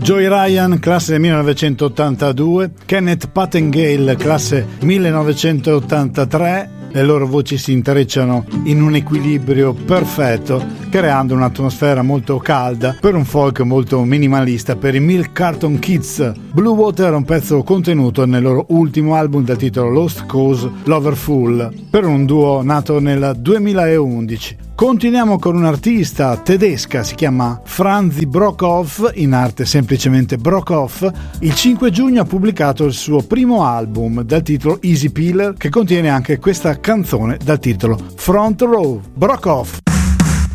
Joey Ryan, classe 1982, Kenneth Patengale, classe 1983. Le loro voci si intrecciano in un equilibrio perfetto, creando un'atmosfera molto calda per un folk molto minimalista per i Milk Carton Kids. Blue Water è un pezzo contenuto nel loro ultimo album dal titolo Lost Cause Loverful, per un duo nato nel 2011. Continuiamo con un'artista tedesca, si chiama Franzi Brockhoff, in arte semplicemente Brockhoff. Il 5 giugno ha pubblicato il suo primo album dal titolo Easy Peeler, che contiene anche questa canzone dal titolo Front Row. Brockhoff.